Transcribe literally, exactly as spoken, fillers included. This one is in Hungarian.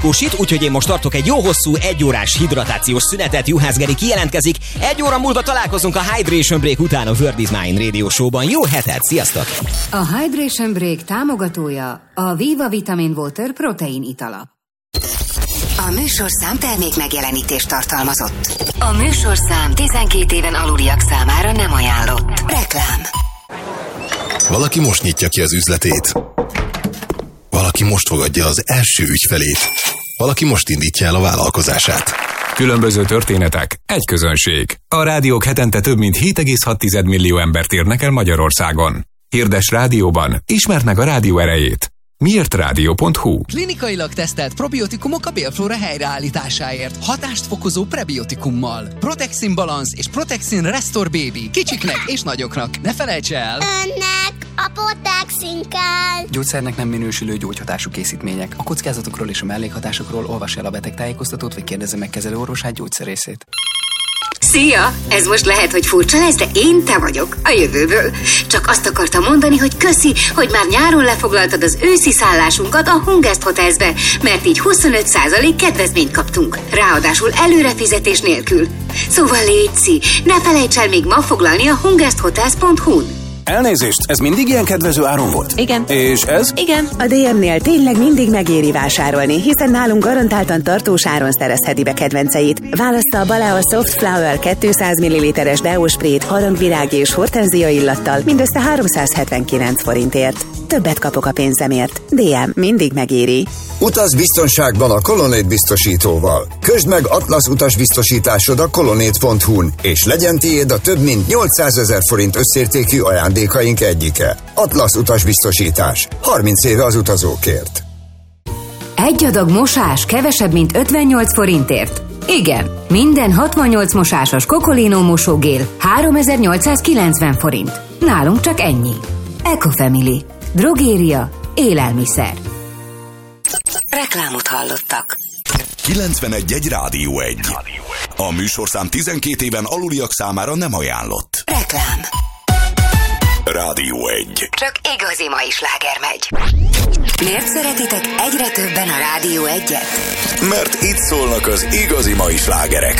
Kósit, úgyhogy én most tartok egy jó hosszú, egyórás hidratációs szünetet. Juhász Geri kijelentkezik. Egy óra múlva találkozunk a Hydration Break után a World is Mine Radio Show-ban. Jó hetet, sziasztok! A Hydration Break támogatója a Viva Vitamin Water protein itala. A műsorszám termék megjelenítést tartalmazott. A műsorszám tizenkét éven aluliak számára nem ajánlott. Reklám. Valaki most nyitja ki az üzletét. Valaki most fogadja az első ügyfelét. Valaki most indítja el a vállalkozását. Különböző történetek, egy közönség. A rádiók hetente több mint hét egész hat millió embert érnek el Magyarországon. Hirdes rádióban, ismerd meg a rádió erejét. miért rádió pont hu. Klinikailag tesztelt probiotikumok a bélflóra helyreállításáért. Hatást fokozó prebiotikummal. Protexin Balance és Protexin Restore Baby. Kicsiknek és nagyoknak. Ne felejts el! Önnek a Protexin kell! Gyógyszernek nem minősülő gyógyhatású készítmények. A kockázatokról és a mellékhatásokról olvassa el a betegtájékoztatót, vagy kérdezze meg kezelőorvosát, gyógyszerészét. Szia! Ez most lehet, hogy furcsa lesz, de én te vagyok, a jövőből. Csak azt akartam mondani, hogy köszi, hogy már nyáron lefoglaltad az őszi szállásunkat a Hungest Hotelsbe, mert így huszonöt százalék kedvezményt kaptunk. Ráadásul előrefizetés nélkül. Szóval létszi, ne felejts el még ma foglalni a hungest hotels pont hu-n. Elnézést, ez mindig ilyen kedvező áron volt? Igen. És ez? Igen. A dé em-nél tényleg mindig megéri vásárolni, hiszen nálunk garantáltan tartós áron szerezheti be kedvenceit. Válassza a Balea Soft Flower kétszáz milliliteres deósprét harangvirág és hortenzia illattal mindössze háromszázhetvenkilenc forintért. Többet kapok a pénzemért. dé em mindig megéri. Utaz biztonságban a Colonnade biztosítóval. Közd meg Atlasz utasbiztosításod a colonnade pont hu-n, és legyen tiéd a több mint nyolcszázezer forint összértékű ajándékaink egyike. Atlasz utasbiztosítás. harminc éve az utazókért. Egy adag mosás kevesebb, mint ötvennyolc forintért? Igen, minden hatvannyolc mosásos Cocolino mosógél háromezer-nyolcszázkilencven forint. Nálunk csak ennyi. Ecofamily. Drogéria. Élelmiszer. Reklámot hallottak. kilencvenegy egy Rádió egy. A műsorszám tizenkét éven aluliak számára nem ajánlott. Reklám. Rádió egy. Csak igazi mai sláger megy. Miért szeretitek egyre többen a Rádió egyet? Mert itt szólnak az igazi mai slágerek.